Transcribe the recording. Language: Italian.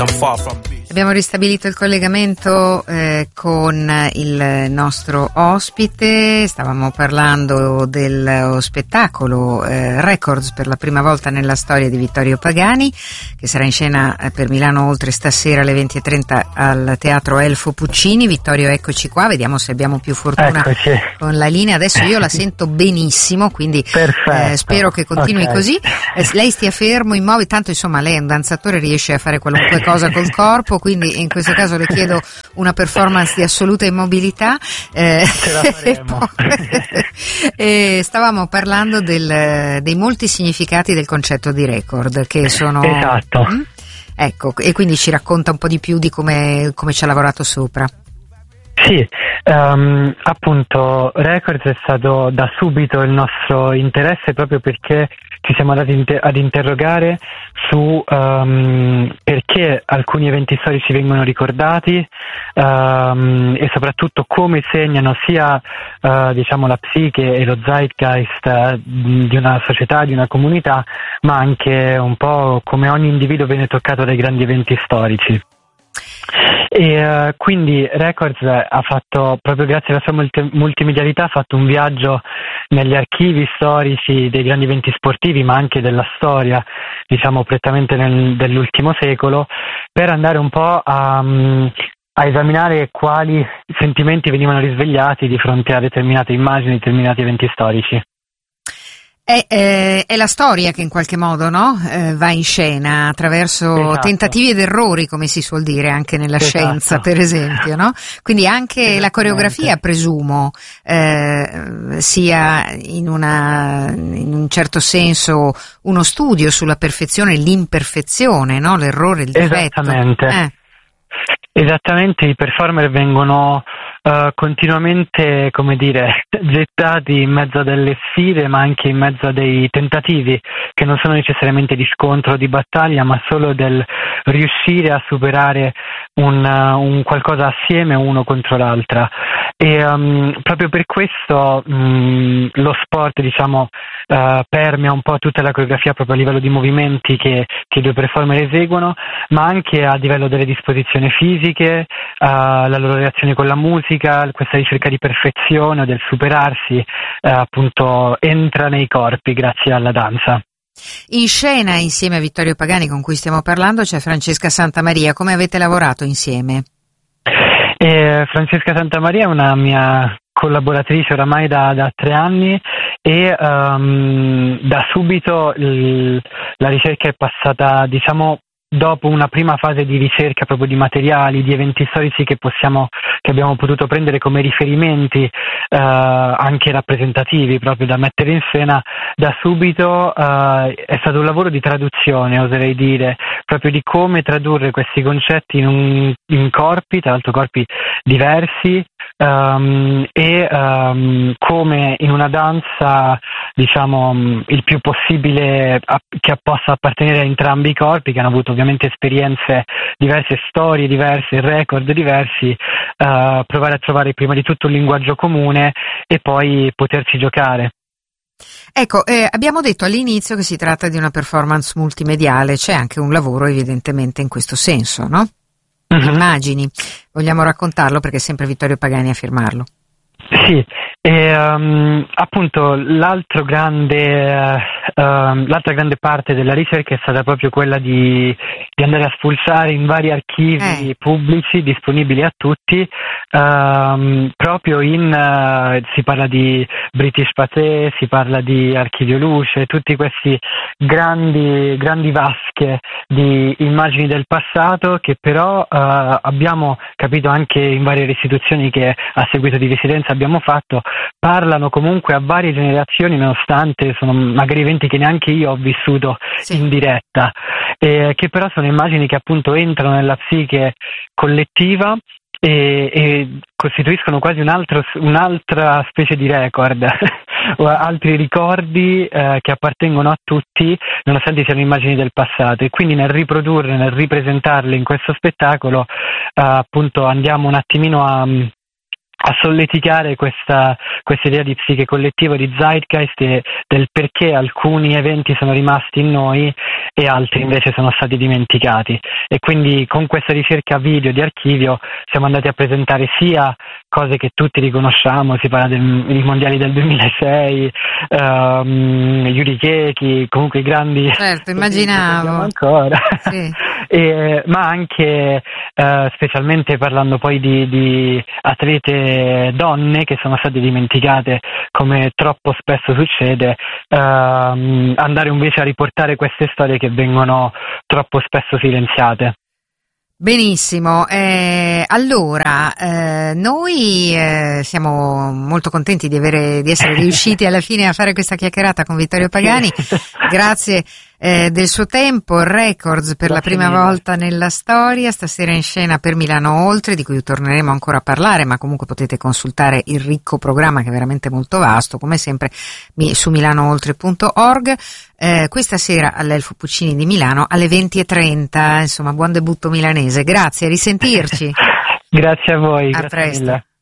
Abbiamo ristabilito il collegamento con il nostro ospite. Stavamo parlando dello spettacolo Records, per la prima volta nella storia di Vittorio Pagani, che sarà in scena per Milano Oltre stasera alle 20:30 al Teatro Elfo Puccini. Vittorio, eccoci qua, vediamo se abbiamo più fortuna con la linea. Adesso io la sento benissimo, quindi spero che continui così. Lei stia fermo, immobile, tanto insomma lei è un danzatore, riesce a fare qualunque cosa col corpo, quindi in questo caso le chiedo una performance di assoluta immobilità. Ce la faremo. E stavamo parlando dei molti significati del concetto di record, che sono... Esatto. Ecco, e quindi ci racconta un po' di più di come ci ha lavorato sopra. Sì, appunto Records è stato da subito il nostro interesse, proprio perché ci siamo andati ad interrogare su perché alcuni eventi storici vengono ricordati e soprattutto come segnano sia diciamo la psiche e lo zeitgeist di una società, di una comunità, ma anche un po' come ogni individuo viene toccato dai grandi eventi storici. E quindi Records ha fatto, proprio grazie alla sua multimedialità, ha fatto un viaggio negli archivi storici dei grandi eventi sportivi, ma anche della storia, diciamo prettamente dell'ultimo secolo, per andare un po' a esaminare quali sentimenti venivano risvegliati di fronte a determinate immagini, determinati eventi storici. È la storia che in qualche modo, no? Va in scena attraverso tentativi ed errori, come si suol dire anche nella scienza, per esempio, no? Quindi anche la coreografia, presumo, sia in un certo senso uno studio sulla perfezione, l'imperfezione, no? L'errore, il difetto. Esattamente, i performer vengono continuamente, come dire, gettati in mezzo a delle sfide, ma anche in mezzo a dei tentativi che non sono necessariamente di scontro o di battaglia, ma solo del riuscire a superare un qualcosa assieme, uno contro l'altra. E proprio per questo lo sport, diciamo, permea un po' tutta la coreografia proprio a livello di movimenti che i due performer eseguono, ma anche a livello delle disposizioni fisiche, la loro reazione con la musica, questa ricerca di perfezione o del superarsi, appunto entra nei corpi grazie alla danza. In scena, insieme a Vittorio Pagani, con cui stiamo parlando, c'è Francesca Santamaria. Come avete lavorato insieme? Francesca Santamaria è una mia collaboratrice oramai da 3 anni e da subito la ricerca è passata, diciamo, dopo una prima fase di ricerca proprio di materiali, di eventi storici che abbiamo potuto prendere come riferimenti anche rappresentativi, proprio da mettere in scena, da subito è stato un lavoro di traduzione, oserei dire, proprio di come tradurre questi concetti in corpi, tra l'altro corpi diversi, e come in una danza, diciamo, il più possibile che possa appartenere a entrambi i corpi, che hanno avuto ovviamente esperienze diverse, storie diverse, record diversi, provare a trovare prima di tutto un linguaggio comune e poi poterci giocare. Ecco, abbiamo detto all'inizio che si tratta di una performance multimediale, c'è anche un lavoro evidentemente in questo senso, no? Immagini, vogliamo raccontarlo perché è sempre Vittorio Pagani a firmarlo. Sì, appunto l'altra grande parte della ricerca è stata proprio quella di andare a spulciare in vari archivi pubblici disponibili a tutti, proprio si parla di British Pathé, si parla di Archivio Luce, tutti questi grandi vasche di immagini del passato che però abbiamo capito anche in varie restituzioni che a seguito di residenza abbiamo fatto, parlano comunque a varie generazioni, nonostante sono magari eventi che neanche io ho vissuto in diretta, che però sono immagini che appunto entrano nella psiche collettiva e costituiscono quasi un'altra specie di record o altri ricordi che appartengono a tutti, nonostante siano immagini del passato, e quindi nel riprodurle, nel ripresentarle in questo spettacolo appunto andiamo un attimino solleticare questa idea di psiche collettiva, di zeitgeist, e del perché alcuni eventi sono rimasti in noi e altri invece sono stati dimenticati. E quindi con questa ricerca video di archivio siamo andati a presentare sia cose che tutti riconosciamo, si parla dei mondiali del 2006, Yuri Keki, comunque i grandi, certo, immaginavo ancora. Sì. Ma anche specialmente parlando poi di atlete donne che sono state dimenticate, come troppo spesso succede, andare invece a riportare queste storie che vengono troppo spesso silenziate. Benissimo, allora noi siamo molto contenti di essere riusciti alla fine a fare questa chiacchierata con Vittorio Pagani, grazie del suo tempo. Records per la prima volta nella storia, stasera in scena per Milano Oltre, di cui torneremo ancora a parlare, ma comunque potete consultare il ricco programma che è veramente molto vasto, come sempre su milanooltre.org. Questa sera all'Elfo Puccini di Milano alle 20:30, insomma buon debutto milanese, grazie, a risentirci. Grazie a voi, a grazie presto. mille.